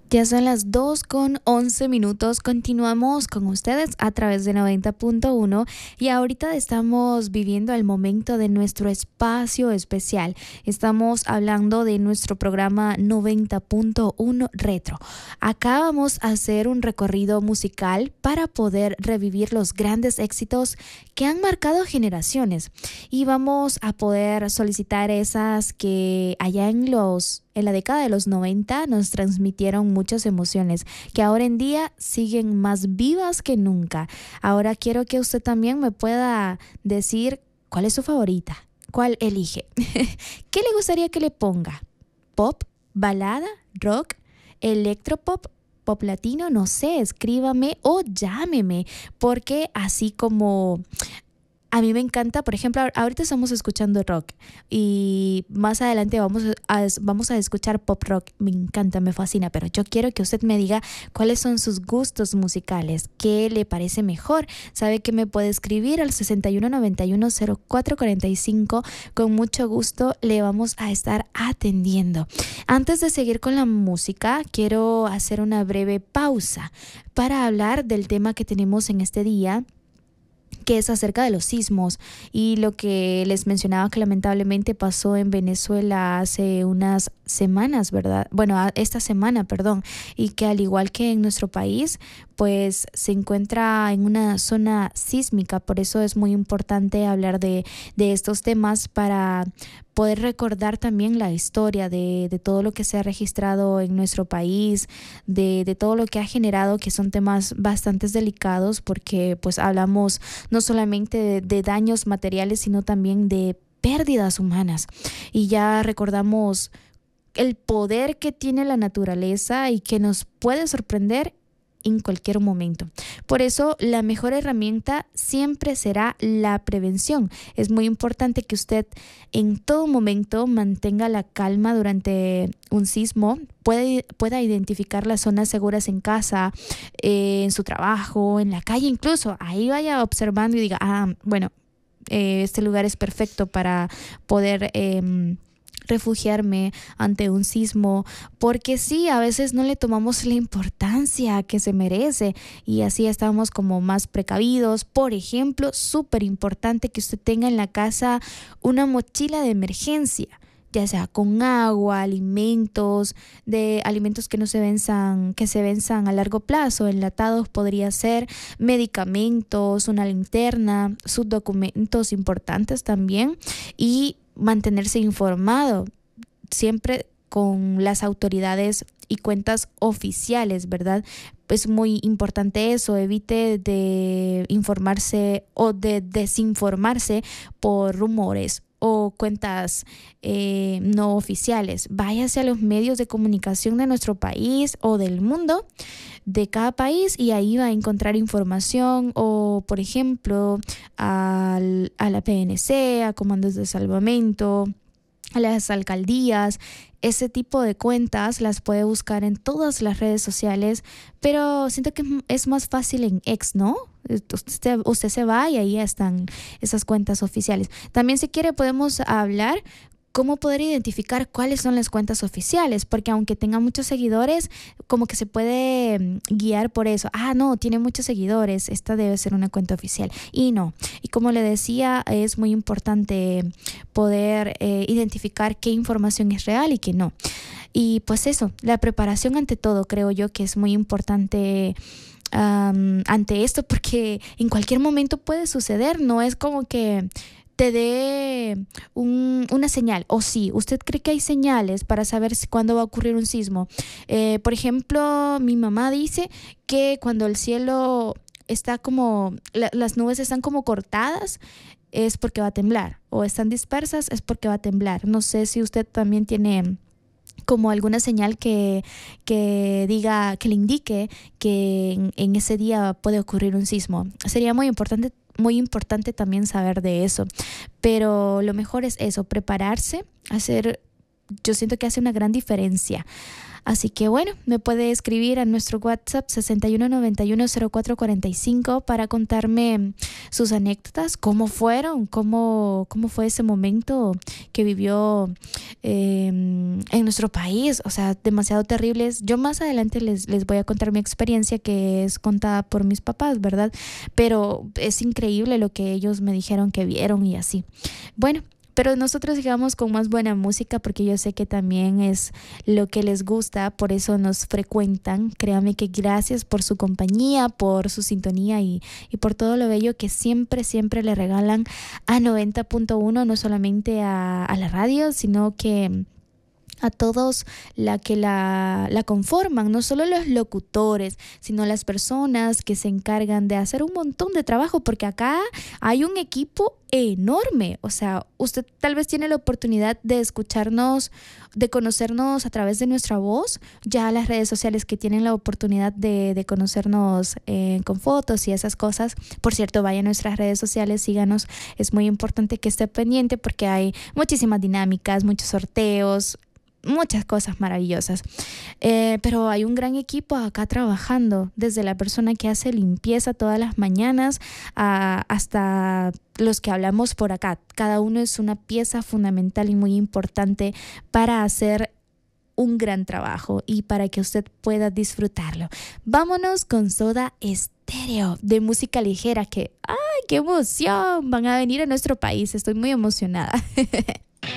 Ya son las 2:11. Continuamos con ustedes a través de 90.1 y ahorita estamos viviendo el momento de nuestro espacio especial. Estamos hablando de nuestro programa 90.1 Retro. Acá vamos a hacer un recorrido musical para poder revivir los grandes éxitos que han marcado generaciones y vamos a poder solicitar esas que allá en la década de los 90 nos transmitieron muchas emociones que ahora en día siguen más vivas que nunca. Ahora quiero que usted también me pueda decir cuál es su favorita, cuál elige. ¿Qué le gustaría que le ponga? ¿Pop? ¿Balada? ¿Rock? ¿Electropop? ¿Pop latino? No sé, escríbame o llámeme, porque así como a mí me encanta, por ejemplo, ahorita estamos escuchando rock y más adelante vamos a escuchar pop rock. Me encanta, me fascina, pero yo quiero que usted me diga cuáles son sus gustos musicales, qué le parece mejor. Sabe que me puede escribir al 6191-0445. Con mucho gusto le vamos a estar atendiendo. Antes de seguir con la música, quiero hacer una breve pausa para hablar del tema que tenemos en este día, que es acerca de los sismos y lo que les mencionaba que lamentablemente pasó en Venezuela hace unas semanas, ¿verdad? Bueno, esta semana, perdón, y que al igual que en nuestro país, pues se encuentra en una zona sísmica. Por eso es muy importante hablar de estos temas para poder recordar también la historia de todo lo que se ha registrado en nuestro país, de todo lo que ha generado, que son temas bastante delicados, porque pues hablamos no solamente de daños materiales, sino también de pérdidas humanas. Y ya recordamos el poder que tiene la naturaleza y que nos puede sorprender en cualquier momento. Por eso la mejor herramienta siempre será la prevención. Es muy importante que usted en todo momento mantenga la calma durante un sismo, pueda identificar las zonas seguras en casa, en su trabajo, en la calle incluso. Ahí vaya observando y diga, bueno, este lugar es perfecto para poder refugiarme ante un sismo, porque sí, a veces no le tomamos la importancia que se merece y así estamos como más precavidos. Por ejemplo, súper importante que usted tenga en la casa una mochila de emergencia, ya sea con agua, alimentos que no se venzan, que se venzan a largo plazo, enlatados podría ser, medicamentos, una linterna, sus documentos importantes también, y mantenerse informado siempre con las autoridades y cuentas oficiales, ¿verdad? Es muy importante eso, evite de informarse o de desinformarse por rumores o cuentas no oficiales. Váyase a los medios de comunicación de nuestro país o del mundo, de cada país, y ahí va a encontrar información, o por ejemplo a la PNC, a comandos de salvamento, a las alcaldías. Ese tipo de cuentas las puede buscar en todas las redes sociales, pero siento que es más fácil en X, ¿no? Usted se va y ahí están esas cuentas oficiales. También, si quiere, podemos hablar cómo poder identificar cuáles son las cuentas oficiales, porque aunque tenga muchos seguidores, como que se puede guiar por eso. No, tiene muchos seguidores, esta debe ser una cuenta oficial. Y no. Y como le decía, es muy importante poder identificar qué información es real y qué no. Y pues eso, la preparación ante todo, creo yo que es muy importante ante esto, porque en cualquier momento puede suceder. No es como que te dé una señal, o sí, usted cree que hay señales para saber cuándo va a ocurrir un sismo. Por ejemplo, mi mamá dice que cuando el cielo está como, las nubes están como cortadas, es porque va a temblar, o están dispersas, es porque va a temblar. No sé si usted también tiene como alguna señal que diga, que le indique que en ese día puede ocurrir un sismo. Sería muy importante también saber de eso, pero lo mejor es eso, prepararse, hacer yo siento que hace una gran diferencia. Así que bueno, me puede escribir a nuestro WhatsApp 61910445 para contarme sus anécdotas, cómo fueron, cómo fue ese momento que vivió en nuestro país. O sea, demasiado terribles. Yo más adelante les voy a contar mi experiencia, que es contada por mis papás, ¿verdad? Pero es increíble lo que ellos me dijeron que vieron y así. Bueno, pero nosotros sigamos con más buena música, porque yo sé que también es lo que les gusta, por eso nos frecuentan. Créame que gracias por su compañía, por su sintonía y por todo lo bello que siempre, siempre le regalan a 90.1, no solamente a la radio, sino que a todos la conforman, no solo los locutores, sino las personas que se encargan de hacer un montón de trabajo, porque acá hay un equipo enorme. O sea, usted tal vez tiene la oportunidad de escucharnos, de conocernos a través de nuestra voz, ya las redes sociales que tienen la oportunidad de conocernos con fotos y esas cosas. Por cierto, vaya a nuestras redes sociales, síganos, es muy importante que esté pendiente porque hay muchísimas dinámicas, muchos sorteos, muchas cosas maravillosas. Pero hay un gran equipo acá trabajando, desde la persona que hace limpieza todas las mañanas hasta los que hablamos por acá. Cada uno es una pieza fundamental y muy importante para hacer un gran trabajo y para que usted pueda disfrutarlo. Vámonos con Soda Stereo, de música ligera, que ¡ay, qué emoción! Van a venir a nuestro país, estoy muy emocionada.